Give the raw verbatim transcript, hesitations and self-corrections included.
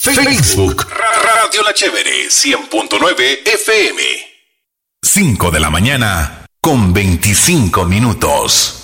Facebook, Radio La Chévere, cien punto nueve F M. cinco de la mañana, con veinticinco minutos.